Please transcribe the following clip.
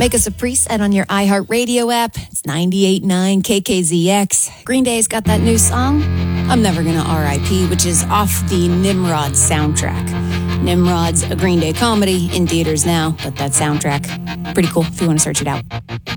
Make us a preset on your iHeartRadio app. It's 98.9 KKZX. Green Day's got that new song, I'm Never Gonna R.I.P., which is off the Nimrod soundtrack. Nimrod's a Green Day comedy in theaters now, but that soundtrack, pretty cool if you want to search it out.